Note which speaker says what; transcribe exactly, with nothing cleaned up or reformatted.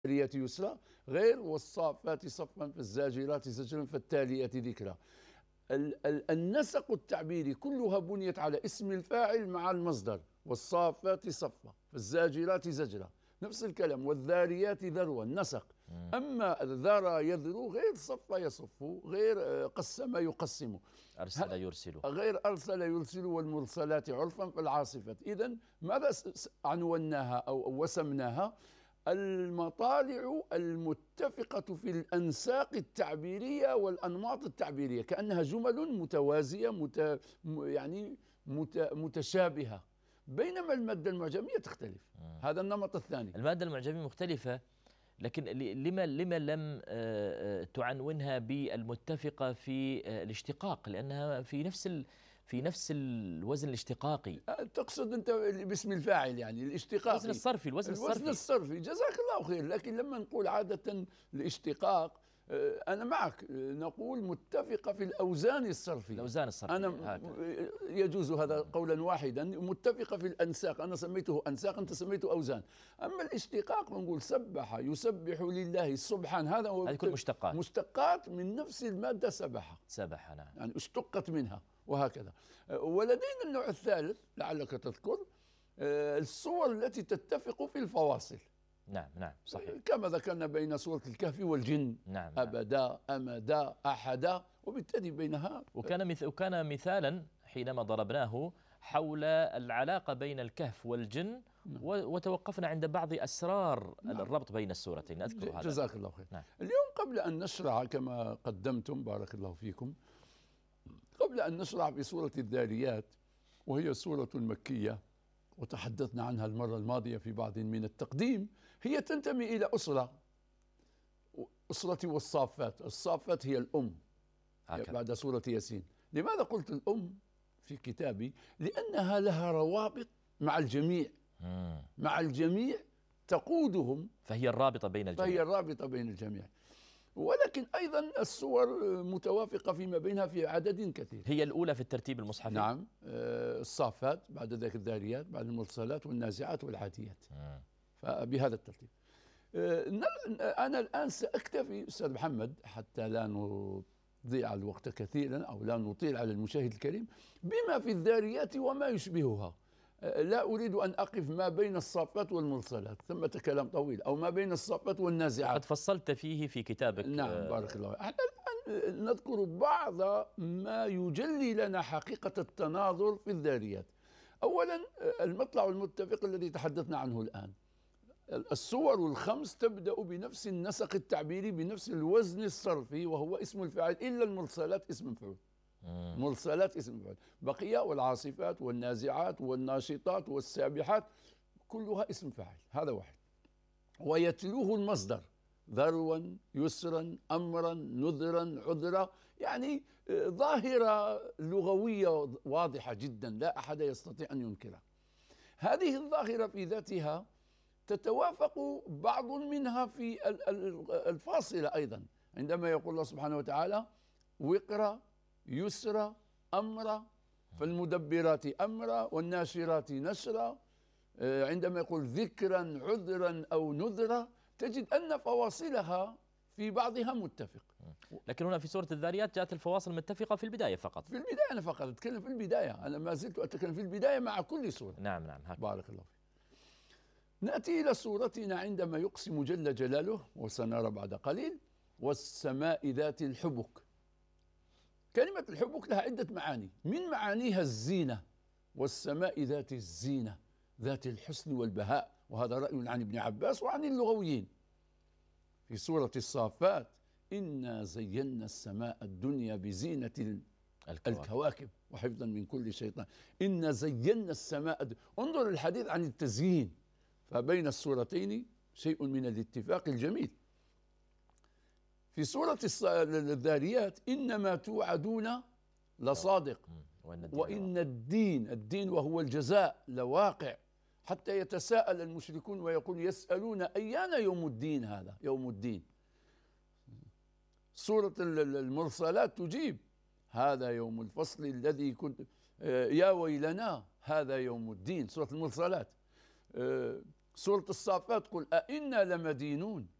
Speaker 1: فالتاليات يسرا غير والصافات صفا فالزاجرات زجرا فالتاليات ذكرا. ال- ال- النسق التعبيري كلها بنيت على اسم الفاعل مع المصدر، والصافات صفا فالزاجرات زجرا، نفس الكلام، والذاريات ذروا، النسق.
Speaker 2: مم.
Speaker 1: أما ذرى يذرو غير صف يصف، غير آه، قسم يقسم،
Speaker 2: أرسل يرسل.
Speaker 1: غير أرسل يرسل، والمرسلات عرفا فالعاصفات. إذن ماذا س- س- عنوناها أو وسمناها؟ المطالع المتفقة في الأنساق التعبيرية والأنماط التعبيرية، كأنها جمل متوازية مت يعني مت متشابهة، بينما المادة المعجمية تختلف.
Speaker 2: مم.
Speaker 1: هذا النمط الثاني.
Speaker 2: المادة المعجمية مختلفة، لكن ل- لما لما لم آه، آه، تعنونها بالمتفقة في آه، الاشتقاق؟ لأنها في نفس ال في نفس الوزن الاشتقاقي.
Speaker 1: أه، تقصد أنت باسم الفاعل يعني الاشتقاقي،
Speaker 2: الوزن الصرفي الوزن
Speaker 1: الوزن
Speaker 2: الصرفي.
Speaker 1: الصرفي. جزاك الله خير. لكن لما نقول عادة الاشتقاق، أه، أنا معك، أه، نقول متفقة في الأوزان الصرفية.
Speaker 2: الأوزان الصرفية
Speaker 1: أنا
Speaker 2: هكذا.
Speaker 1: يجوز هذا قولا واحدا. متفقة في الأنساق، أنا سميته أنساق، أنت سميته أوزان. أما الاشتقاق نقول سبح يسبح لله سبحان، هذا هو
Speaker 2: هذه كل مشتقات.
Speaker 1: مشتقات من نفس المادة سبح،
Speaker 2: سبح، نعم.
Speaker 1: يعني اشتقت منها وهكذا. ولدينا النوع الثالث لعلك تذكر، آه، الصور التي تتفق في الفواصل.
Speaker 2: نعم نعم صحيح.
Speaker 1: كما ذكرنا بين سورة الكهف والجن،
Speaker 2: نعم نعم.
Speaker 1: أبدا أمدا أحدا، وبالتالي بينها.
Speaker 2: وكان مث... وكان مثالا حينما ضربناه حول العلاقة بين الكهف والجن،
Speaker 1: نعم.
Speaker 2: و... وتوقفنا عند بعض أسرار
Speaker 1: نعم.
Speaker 2: الربط بين السورتين. أذكر هذا.
Speaker 1: جزاك الله خير.
Speaker 2: نعم.
Speaker 1: اليوم قبل أن نشرع كما قدمتم بارك الله فيكم، قبل أن نشرع في سورة الذاريات، وهي سورة مكية وتحدثنا عنها المرة الماضية في بعض من التقديم، هي تنتمي إلى أسرة، أسرة والصافات. الصافات هي الأم
Speaker 2: هكذا.
Speaker 1: بعد سورة ياسين. لماذا قلت الأم في كتابي؟ لأنها لها روابط مع الجميع،
Speaker 2: مم.
Speaker 1: مع الجميع تقودهم،
Speaker 2: فهي الرابطة بين الجميع.
Speaker 1: فهي الرابطة بين الجميع. ولكن أيضا السور متوافقة فيما بينها في عدد كثير.
Speaker 2: هي الأولى في الترتيب المصحفي.
Speaker 1: نعم، آه، الصافات، بعد ذلك الذاريات، بعد المرسلات والنازعات والعاديات.
Speaker 2: مم.
Speaker 1: فبهذا الترتيب. آه، نل- أنا الآن سأكتفي أستاذ محمد حتى لا نضيع الوقت كثيرا أو لا نطيل على المشاهد الكريم بما في الذاريات وما يشبهها. آه، لا أريد أن أقف ما بين الصافات والمرسلات، ثمة كلام طويل، أو ما بين الصافات والنازعات.
Speaker 2: قد فصلت فيه في كتابك.
Speaker 1: نعم
Speaker 2: آه،
Speaker 1: بارك الله. احنا الآن نذكر بعض ما يجلي لنا حقيقة التناظر في الذاريات. أولا آه، المطلع المتفق الذي تحدثنا عنه الآن. الصور الخمس تبدأ بنفس النسق التعبيري، بنفس الوزن الصرفي، وهو اسم الفاعل، إلا المرسلات اسم مفعول.
Speaker 2: مم.
Speaker 1: مرسلات اسم مفعول. بقية والعاصفات والنازعات والناشطات والسابحات كلها اسم فاعل، هذا واحد. ويتلوه المصدر ذروا يسرا أمرا نذرا عذرا، يعني آه، ظاهرة لغوية واضحة جدا لا أحد يستطيع أن ينكرها. هذه الظاهرة في ذاتها تتوافق بعض منها في ال- ال- الفاصلة أيضا، عندما يقول الله سبحانه وتعالى وقرا يسرا أمرا فالمدبرات أمرا والناشرات نشرا. آه، عندما يقول ذكرا عذرا أو نذرا، تجد أن فواصلها في بعضها متفق.
Speaker 2: لكن هنا في سورة الذاريات جاءت الفواصل متفقة في البداية فقط.
Speaker 1: في البداية أنا فقط أتكلم في البداية، أنا ما زلت أتكلم في البداية مع كل سورة.
Speaker 2: نعم نعم هكذا.
Speaker 1: بارك الله فيك. نأتي إلى سورتنا عندما يقسم جل جلاله، وسنرى بعد قليل، والسماء ذات الحبك. كلمة الحبك لها عدة معاني، من معانيها الزينة، والسماء ذات الزينة ذات الحسن والبهاء، وهذا رأي عن ابن عباس وعن اللغويين. في سورة الصافات إنا زينا السماء الدنيا بزينة
Speaker 2: الكواكب.
Speaker 1: الكواكب وحفظا من كل شيطان. إنا زينا السماء الد... انظر الحديث عن التزيين، فبين السورتين شيء من الاتفاق الجميل. في سورة الص- الذاريات إنما توعدون لصادق
Speaker 2: مم. وإن الدين
Speaker 1: وإن الدين الدين وهو الجزاء لواقع، حتى يتساءل المشركون ويقول يسألون أيان يوم الدين، هذا يوم الدين. سورة ال- ال- المرسلات تجيب هذا يوم الفصل الذي كنت آه، يا ويلنا هذا يوم الدين، سورة المرسلات. آه، سورة الصافات قل أئنا لمدينون